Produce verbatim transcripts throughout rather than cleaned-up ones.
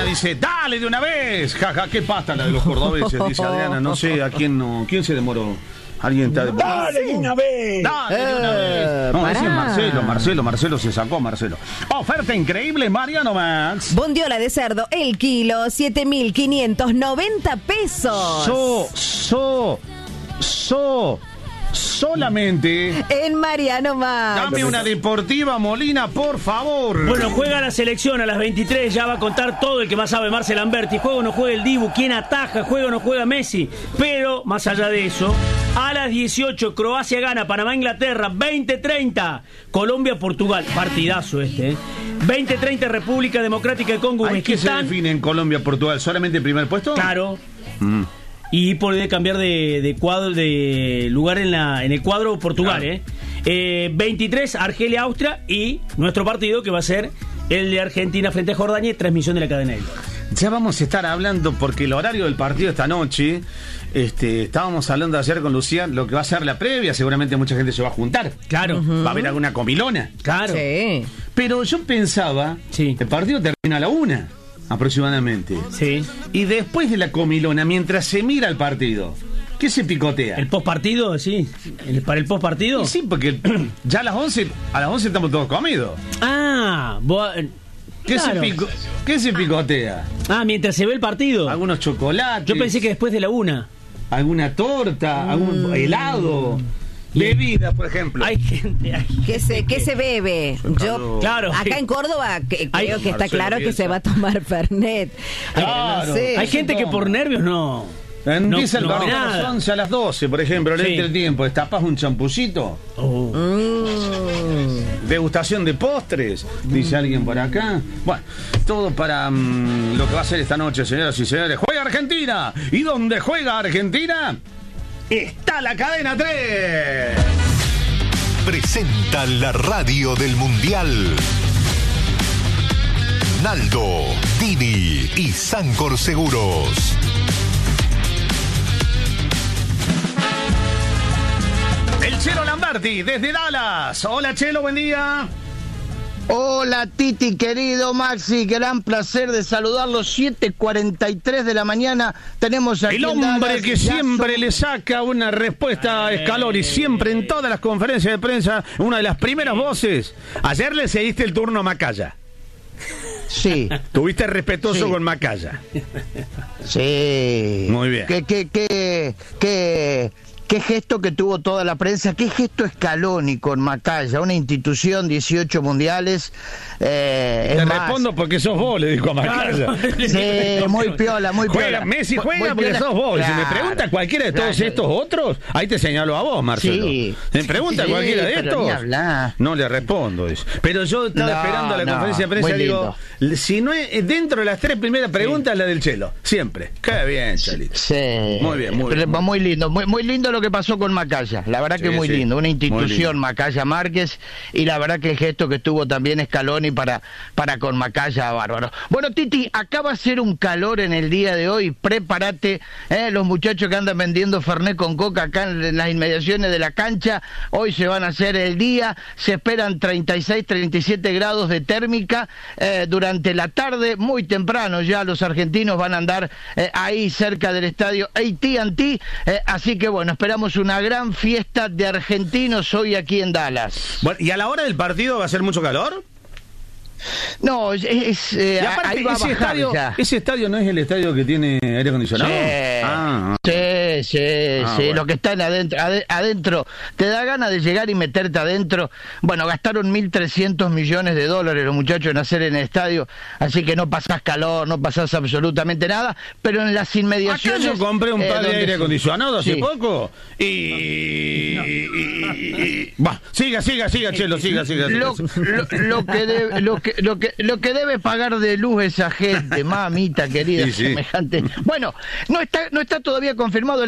dice, dale de una vez. Jaja, qué pasta la de los cordobeses, dice Adriana. No sé a quién no. ¿Quién se demoró? Alguien está de... ¡Dale de una vez! ¡Dale de una vez! No, ese es Marcelo, Marcelo, Marcelo se sacó, Marcelo. Oferta increíble, Mariano Max. Bondiola de cerdo, el kilo, siete mil quinientos noventa pesos. So, so, so... Solamente en Mariano Max. Dame una deportiva, Molina, por favor. Bueno, juega la selección a las veintitrés. Ya va a contar todo el que más sabe, Marcel Lamberti. Juega o no juega el Dibu, quién ataja, juega o no juega Messi. Pero, más allá de eso, a las dieciocho, Croacia gana, Panamá, Inglaterra. Veinte treinta, Colombia, Portugal. Partidazo este, ¿eh? veinte treinta, República Democrática de Congo, Uzbekistán. ¿Qué se define en Colombia, Portugal? ¿Solamente el primer puesto? Claro. Mm. Y poder cambiar de, de cuadro, de lugar en la en el cuadro Portugal, claro. ¿eh? eh veintitrés, Argelia, Austria, y nuestro partido que va a ser el de Argentina frente a Jordania, transmisión de la cadena L. Ya vamos a estar hablando, porque el horario del partido esta noche, este, estábamos hablando ayer con Lucía, lo que va a ser la previa, seguramente mucha gente se va a juntar. Claro. Uh-huh. Va a haber alguna comilona. Claro. Sí. Pero yo pensaba, sí. el partido termina a la una. Aproximadamente. Sí. Y después de la comilona, mientras se mira el partido, ¿qué se picotea? ¿El postpartido? Sí. ¿El, ¿Para el postpartido? Sí, porque ya a las once, a las once estamos todos comidos. Ah, vos, ¿Qué, claro. se pico, ¿Qué se picotea? Ah, mientras se ve el partido. Algunos chocolates. Yo pensé que después de la una. Alguna torta, mm. algún helado. Bebida, por ejemplo. Hay gente, hay gente ¿Qué se, ¿Qué se bebe? Yo, claro. Acá en Córdoba que, Hay, creo que está Marcelo claro Bielsa. que se va a tomar Fernet. Claro. No sé, hay gente que por nervios no. Empieza el no, partido no, a las once, a las doce, por ejemplo, sí. en el tiempo, destapas un champucito. Oh. Mm. Degustación de postres, dice alguien por acá. Bueno, todo para um, lo que va a ser esta noche, señoras y señores. ¡Juega Argentina! ¿Y dónde juega Argentina? Está la cadena tres. Presenta la radio del Mundial. Naldo, Dini y Sancor Seguros. El Chelo Lamberti, desde Dallas. Hola, Chelo, buen día. Hola Titi, querido Maxi, gran placer de saludarlos. Siete cuarenta y tres de la mañana tenemos aquí el hombre en Dallas, que siempre son... le saca una respuesta a Scaloni, siempre en todas las conferencias de prensa, una de las primeras voces. Ayer le cediste el turno a Macaya. Sí. Tuviste respetuoso sí. con Macaya. Sí. Muy bien. ¿Qué, qué, qué, qué, qué gesto que tuvo toda la prensa? ¿Qué gesto Scaloni con Macaya? Una institución, dieciocho mundiales. Eh, Te es respondo más, porque sos vos, le dijo a Macaya. Claro. Sí, muy piola, muy juega, piola. Messi juega muy porque piola. sos vos. Claro. Si me pregunta cualquiera de todos Claro. estos otros, ahí te señalo a vos, Marcelo. Sí. Me pregunta Sí, cualquiera de pero ni estos, hablar. no le respondo eso. Pero yo estaba No, esperando la no, conferencia de prensa, muy digo, si no es dentro de las tres primeras preguntas, sí. La del Chelo, siempre. Qué bien, Chalito. Sí. Muy bien, muy bien. Muy lindo, muy, muy lindo lo que pasó con Macaya. La verdad Sí, que muy sí. lindo, una Muy institución, lindo. Macaya Márquez, y la verdad que el gesto que tuvo también Scaloni para, para con Macaya, bárbaro. Bueno, Titi, acá va a ser un calor en el día de hoy, prepárate, eh, los muchachos que andan vendiendo Fernet con Coca acá en, en las inmediaciones de la cancha, hoy se van a hacer el día, se esperan treinta y seis, treinta y siete grados de térmica eh, durante la tarde, muy temprano ya los argentinos van a andar eh, ahí cerca del estadio A T and T, eh, así que bueno, esperamos una gran fiesta de argentinos hoy aquí en Dallas. Bueno, ¿y a la hora del partido va a ser mucho calor? No, es, es eh, Y aparte, ahí va a ese, bajar estadio, ya. ese estadio no es el estadio que tiene aire acondicionado. Sí, ah, sí, sí, Ah, sí, bueno. lo que está en adentro, ade- adentro, te da ganas de llegar y meterte adentro. Bueno, gastaron mil trescientos millones de dólares los muchachos en hacer en el estadio, así que no pasás calor, no pasás absolutamente nada, pero en las inmediaciones... Acá yo compré un eh, par de donde aire se- acondicionado hace Sí. poco y... y- y- y- Bah, siga, siga, siga, Chelo, siga, siga. siga. Lo, lo, lo que debe, lo que lo que lo que debe pagar de luz esa gente, mamita querida, Sí, sí. semejante. Bueno, no está no está todavía confirmado el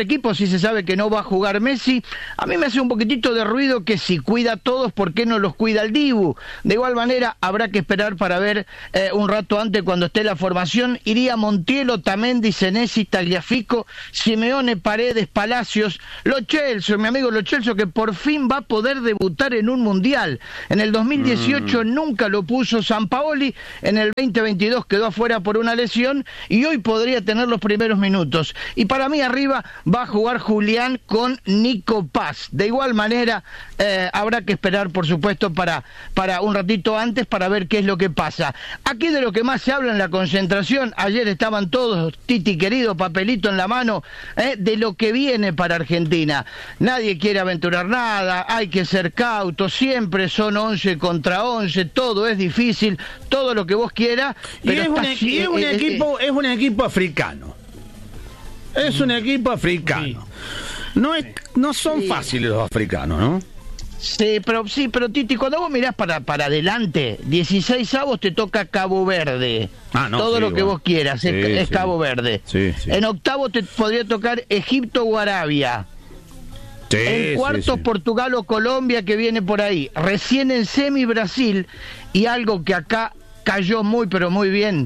equipo, si se sabe que no va a jugar Messi. A mí me hace un poquitito de ruido que si cuida a todos, ¿por qué no los cuida el Dibu? De igual manera, habrá que esperar para ver eh, un rato antes cuando esté la formación. Iría Montiel, Otamendi, Senesi, Tagliafico, Simeone, Paredes, Palacios, Lo Celso, mi amigo Lo Celso, que por fin va a poder debutar en un mundial. En el dos mil dieciocho mm. nunca lo puso Sampaoli, en el veinte veintidós quedó afuera por una lesión y hoy podría tener los primeros minutos. Y para mí arriba va a jugar Julián con Nico Paz. De igual manera, eh, habrá que esperar, por supuesto, para, para un ratito antes para ver qué es lo que pasa. Aquí de lo que más se habla en la concentración, ayer estaban todos, Titi querido, papelito en la mano, eh, de lo que viene para Argentina. Nadie quiere aventurar nada, hay que ser cautos, siempre son once contra once, todo es difícil, todo lo que vos quieras. Y es un, y es un eh, equipo, eh, es un equipo africano. Es un equipo africano. No es, no son fáciles los africanos, ¿no? Sí, pero sí, pero Titi, cuando vos mirás para, para adelante, dieciséis avos te toca Cabo Verde. Ah, no, Todo sí, lo que bueno. vos quieras, sí, es, es sí. Cabo Verde. Sí, sí. En octavo te podría tocar Egipto o Arabia. Sí, en cuartos sí, sí. Portugal o Colombia, que viene por ahí. Recién en semi Brasil, y algo que acá cayó muy pero muy bien,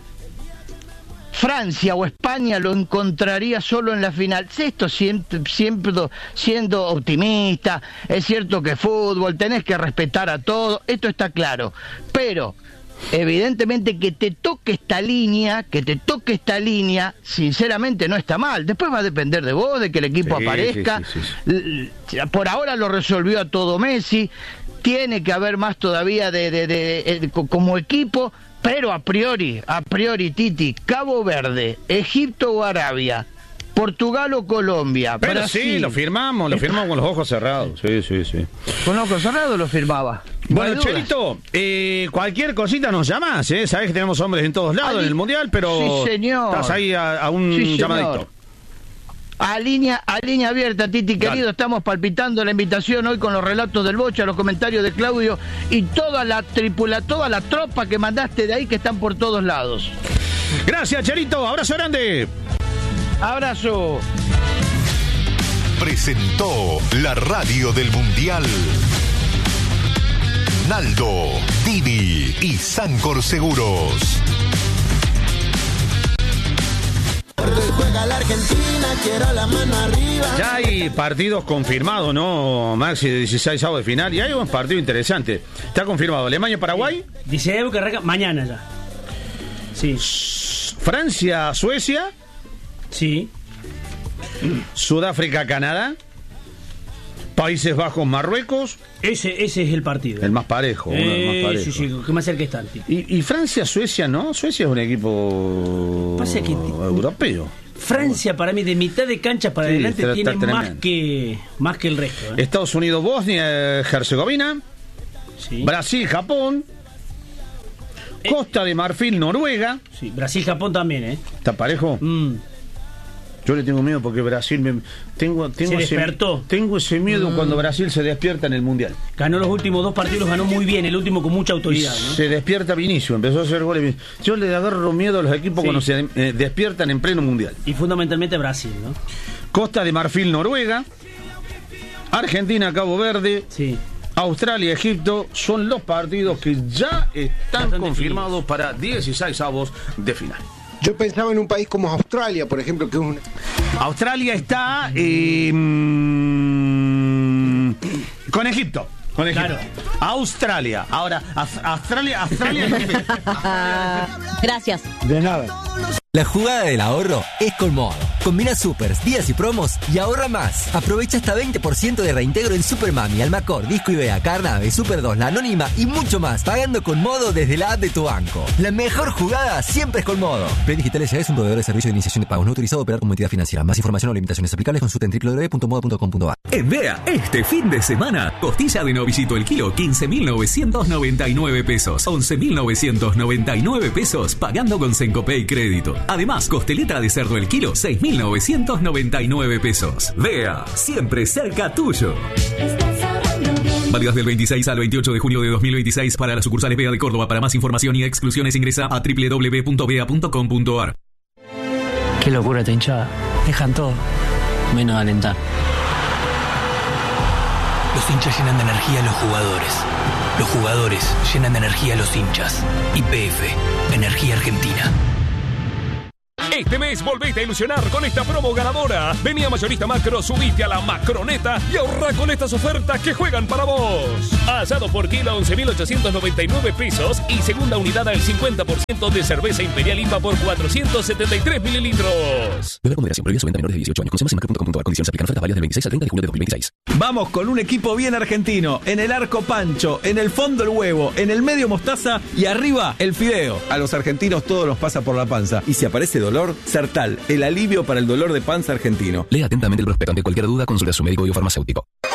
Francia o España lo encontraría solo en la final. Esto siempre, siempre siendo optimista, es cierto que fútbol, tenés que respetar a todo, esto está claro, pero evidentemente que te toque esta línea, que te toque esta línea, sinceramente no está mal. Después va a depender de vos, de que el equipo sí, aparezca. Sí, sí, sí. Por ahora lo resolvió a todo Messi, tiene que haber más todavía de, de, de, de, de como equipo. Pero a priori, a priori, Titi, Cabo Verde, Egipto o Arabia, Portugal o Colombia, Pero Brasil. sí, lo firmamos, lo firmamos con los ojos cerrados. Sí, sí, sí. Con los ojos cerrados lo firmaba. Bueno, no Chelito, eh, cualquier cosita nos llamás, ¿eh? Sabés que tenemos hombres en todos lados Ali... en el Mundial, pero sí, señor. Estás ahí a, a un sí, llamadito. A línea, a línea abierta, Titi querido, Dale. Estamos palpitando la invitación hoy con los relatos del Bocha, los comentarios de Claudio y toda la tripula, toda la tropa que mandaste de ahí, que están por todos lados. Gracias, Chelito, abrazo grande. Abrazo. Presentó la radio del Mundial Naldo, Didi y Sancor Seguros. Juega la Argentina, quiero la mano arriba. Ya hay partidos confirmados, ¿no, Maxi? De dieciséis avos de final. Y hay un partido interesante. Está confirmado Alemania-Paraguay. Dice Evo que arranca mañana ya. Sí. Francia-Suecia. Sí. Sudáfrica-Canadá. Países Bajos, Marruecos. Ese, ese es el partido. El más parejo, uno eh, del más parejo. Sí, sí, que más cerca están. Y, y Francia, Suecia, ¿no? Suecia es un equipo que, europeo. Francia, para mí, de mitad de cancha para sí, adelante, está, tiene está más que más que el resto. ¿eh? Estados Unidos, Bosnia, Herzegovina. Sí. Brasil, Japón. Eh. Costa de Marfil, Noruega. Sí, Brasil, Japón también, ¿eh? ¿Está parejo? Mm. Yo le tengo miedo porque Brasil me, tengo, tengo, se ese, despertó. tengo ese miedo mm. cuando Brasil se despierta en el Mundial. Ganó los últimos dos partidos, los ganó muy bien, el último con mucha autoridad, ¿no? Se despierta Vinicius, empezó a hacer goles. Yo le agarro miedo a los equipos sí. cuando se eh, despiertan en pleno Mundial. Y fundamentalmente Brasil, ¿no? Costa de Marfil, Noruega. Argentina, Cabo Verde. Sí. Australia, Egipto son los partidos que ya están Bastante confirmados fines. Para dieciséis avos de final. Yo pensaba en un país como Australia, por ejemplo, que es un... Australia está eh, mm, con Egipto. Con Egipto. Claro. Australia. Ahora, Australia, Australia. Gracias. De nada. La jugada del ahorro es Colmodo. Combina supers, días y promos y ahorra más. Aprovecha hasta veinte por ciento de reintegro en Supermami, Almacor, Disco Ibea, Carnave, Super dos, La Anónima y mucho más, pagando con Modo desde la app de tu banco. La mejor jugada siempre es Colmodo. Play Digital S A es un proveedor de servicio de iniciación de pagos no autorizado a operar como entidad financiera. Más información o limitaciones aplicables consulta en doble u doble u doble u punto modo punto com punto a r. En Bea, este fin de semana, costilla de novillito el kilo, quince mil novecientos noventa y nueve pesos. once mil novecientos noventa y nueve pesos pagando con Sencopay Crédito. Además, costeleta de cerdo el kilo, seis mil novecientos noventa y nueve pesos. Bea, siempre cerca tuyo. Válidas del veintiséis al veintiocho de junio de dos mil veintiséis para las sucursales Bea de Córdoba. Para más información y exclusiones ingresa a doble u doble u doble u punto bea punto com punto a r. Qué locura esta hinchada. Dejan todo. menos alentar. Los hinchas llenan de energía a los jugadores. Los jugadores llenan de energía a los hinchas. Y P F, Energía Argentina. Este mes volvete a ilusionar con esta promo ganadora. Vení a Mayorista Macro, subite a la Macroneta y ahorra con estas ofertas que juegan para vos. Asado por kilo a once mil ochocientos noventa y nueve pesos y segunda unidad al cincuenta por ciento de cerveza Imperial I P A por cuatrocientos setenta y tres mililitros. Beber con moderación, prohibida su venta a menores de dieciocho años. Consume en macro punto com punto a r. Condiciones aplican. Ofertas válidas del veintiséis al treinta de julio de dos mil veintiséis. Vamos con un equipo bien argentino. En el arco Pancho, en el fondo el huevo, en el medio mostaza y arriba el fideo. A los argentinos todo nos pasa por la panza. Y si aparece dolor, Sertal, el alivio para el dolor de panza argentino. Lea atentamente el prospecto. Ante cualquier duda, consulte a su médico y o farmacéutico.